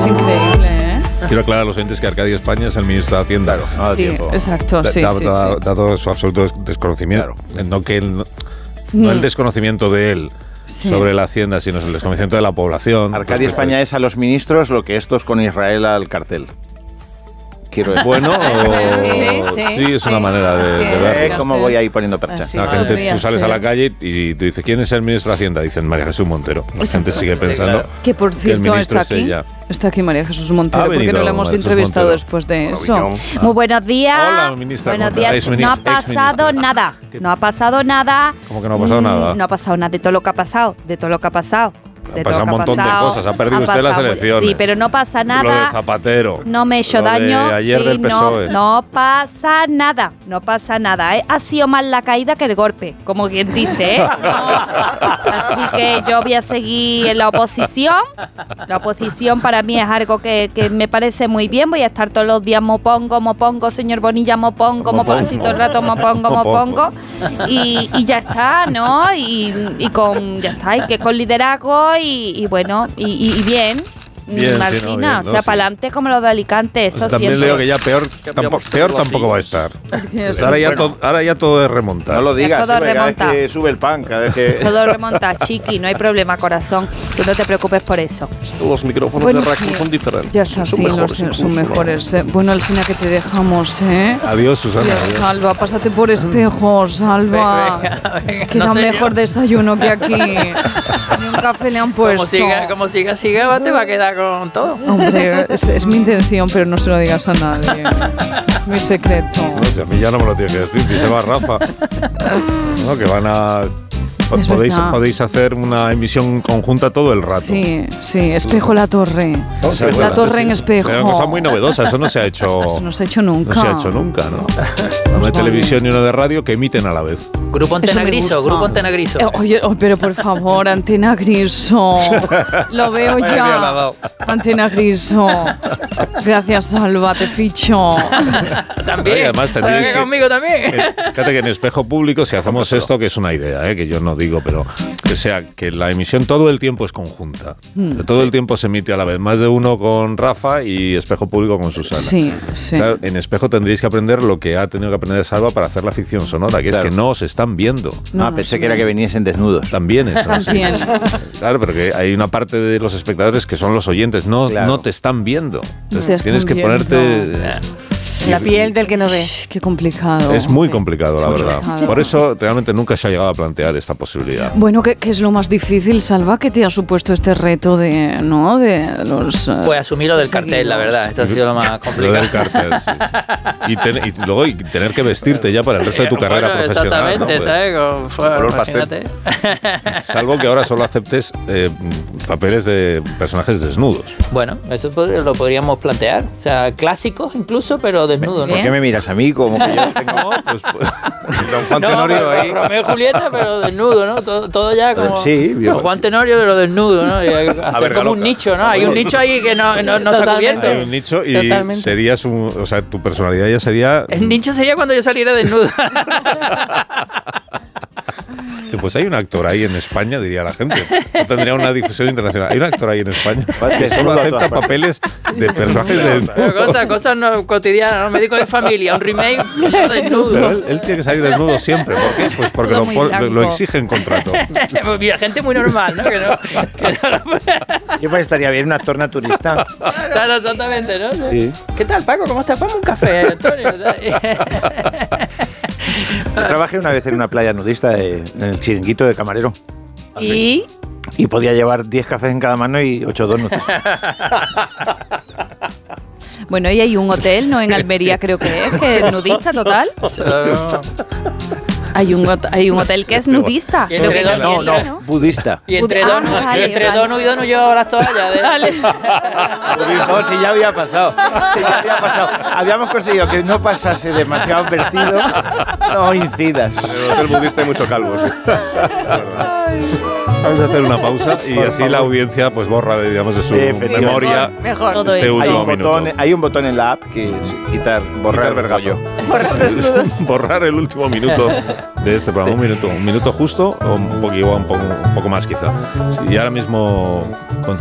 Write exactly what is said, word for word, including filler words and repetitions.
Es increíble, ¿eh? Quiero aclarar a los oyentes que Arcadio España es el ministro de Hacienda. Claro, no da Sí, tiempo. exacto, sí, Da- sí, da- sí. Dado su absoluto des- desconocimiento. Claro. No, que él, no, no el desconocimiento de él Sí. sobre la Hacienda, sino el desconocimiento de la población. Arcadia respecto España es a los ministros lo que estos con Israel al cartel. Quiero decir. Bueno, o- Sí, sí, sí, es una sí. manera de, de Sí, verlo. Eh, no ¿Cómo sé. voy a ir poniendo percha? Así. La gente, Podría tú sales ser. a la calle y tú dices, ¿quién es el ministro de Hacienda? Dicen María Jesús Montero. La Exacto. gente sigue pensando claro. Que por que el cierto ministro está es aquí. ella. Está aquí María Jesús Montero, Ha porque venido no la hemos María Jesús entrevistado Montero. después de eso. Maravillón. Muy buenos días. Hola, ministra. Buenos ¿cómo días. estás? No ha Exministra- pasado exministra. nada. No ha pasado nada. ¿Cómo que no ha pasado Mm, nada? No ha pasado nada de todo lo que ha pasado. De todo lo que ha pasado. De Ha todo pasado lo un que montón de pasado. cosas. Ha perdido Han usted las pasado- elecciones. Sí, pero no pasa Lo de nada. Zapatero. No me he hecho Lo de daño. ayer sí, del P S O E. No, no pasa nada. No pasa nada. ¿eh? Ha sido más la caída que el golpe, como quien dice. ¿eh? No. Así que yo voy a seguir en la oposición. La oposición para mí es algo que, que me parece muy bien. Voy a estar todos los días mopongo, mopongo, señor Bonilla, mopongo, mopongo, así todo el rato mopongo, mopongo. Y, y ya está, ¿no? Y, y con, ya está, y que con liderazgo y, y bueno, y, y- y bien. Bien, sí, Martina, no, bien, no, o sea, sí. para adelante como lo de Alicante, eso Pues también siempre. leo que ya peor, tampoco, peor tampoco va a estar. Ahora ya, to- ahora ya todo es remontar. No lo digas, todo eh, porque cada vez remonta. que sube el pan, cada vez que... Todo remonta, chiqui, no hay problema, corazón. Tú no te preocupes por eso. Los micrófonos Bueno, de Rack sí. son diferentes. Ya está, son sí, mejores los son incluso. mejores. eh. Bueno, Alsina, que te dejamos, ¿eh? Adiós, Susana. Dios, adiós. Salva, pásate por espejo, Salva. Venga, venga, Que no da sé yo. mejor desayuno que aquí. Ni un café le han puesto. Como siga, como siga, siga, te va a quedar con todo. Hombre, es, es mi intención, pero no se lo digas a nadie. Mi secreto. No sé, a mí ya no me lo tienes que decir, que se va Rafa. No, que van a... po- Es Podéis, verdad. podéis hacer una emisión conjunta todo el rato. Sí, sí, espejo la torre. O sea, La bueno, torre en sí, espejo. Es una cosa muy novedosa, eso no se ha hecho... Eso no se ha hecho nunca. No se ha hecho nunca, ¿no? Uno de televisión y uno de radio que emiten a la vez. Grupo Antena Eso me Griso, gusta. Grupo Antena Griso. Eh, Oye, oh, pero por favor, Antena Griso. Lo veo Vaya día le ha ya. dado. Antena Griso. Gracias, Salva, te ficho. También. Y además Bueno, tendríais que que- conmigo también. Eh, Fíjate que en espejo público, si hacemos esto, que es una idea, ¿eh? Que yo no digo, pero que sea que la emisión todo el tiempo es conjunta. Mm. Que todo el tiempo se emite a la vez. Más de uno con Rafa y espejo público con Susana. Sí, sí. Claro, en espejo tendréis que aprender lo que ha tenido que aprender Salva para hacer la ficción sonora, que Claro. es que no os están viendo. No, ah, pensé sí. que era que veniesen desnudos. También eso. sí. También. Claro, pero que hay una parte de los espectadores que son los oyentes, no, Claro. no te están viendo. Entonces, te tienes están que ponerte... viendo. eh, La piel del que no ve. Qué complicado. Es muy complicado, la Muy verdad. complicado. Por eso realmente nunca se ha llegado a plantear esta posibilidad. Bueno, ¿qué, qué es lo más difícil, Salva, que te ha supuesto este reto de, ¿no? De los... eh, Pues asumir lo del cartel, la seguidos? verdad. Esto ha sido lo más Lo complicado. del cárcel, sí. Y, ten- y luego y tener que vestirte ya para el resto de tu carrera Bueno, profesional. ¿no? Exactamente, Pues, ¿sabes? Con, fue- Color pastel. imagínate. salvo que ahora solo aceptes eh, papeles de personajes desnudos. Bueno, eso pod- lo podríamos plantear. O sea, clásicos incluso, pero desnudos, ¿no? ¿Por qué me miras a mí como que yo tengo... No, pues, pues don Juan No, Tenorio pero ahí. Romeo y Julieta, pero desnudo, ¿no? Todo, todo ya como, Sí, yo- como Juan Tenorio, pero desnudo, ¿no? Y hacer verga como un loca. nicho, ¿no? Hay un nicho ahí que no, no, no está Totalmente. cubierto. Hay un nicho y Totalmente. serías un, o sea, tu personalidad ya sería. El nicho sería cuando yo saliera desnudo. Pues hay un actor ahí en España, diría la gente. No tendría una difusión internacional. Hay un actor ahí en España que solo acepta papeles de personajes Pero de. cosas, cosas no cotidianas, ¿no? Médico de familia, un remake desnudo. Pero él, él tiene que salir desnudo siempre. ¿Por qué? Pues porque Todo lo, muy pon- blanco. lo exige en contrato. Pues mira, gente muy normal, ¿no? Que no, que no lo puede- Yo pues estaría bien un actor naturista. Claro, exactamente, ¿no? Sí. ¿Qué tal, Paco? ¿Cómo estás? Ponme un café, Antonio. Yo trabajé una vez en una playa nudista de- en el chiringuito de camarero. Y Y podía llevar diez cafés en cada mano y ocho donuts. Bueno, y hay un hotel, ¿no? En Almería creo que es, que es nudista total. Hay un, hot- hay un hotel que es nudista. Y Creo que entre en dos- No, Almería, no, budista. Y entre Ah, Donu vale, y entre vale. Donu y Donu yo las toallas. De... Vale. No, si ya había pasado. Si ya había pasado. Habíamos conseguido que no pasase demasiado vertido. No incidas. En el hotel budista hay mucho calvo, sí. Vamos a hacer una pausa y Por así favor. la audiencia pues borra de, digamos, de su Efectivamente. memoria mejor. Todo este esto. Hay último un, minuto. botón, hay un botón en la app que es quitar, borrar el vergallo. Borrar el último minuto de este programa. Un minuto, un minuto justo o un poco, un poco, un poco más quizá. Sí, y ahora mismo continuamos.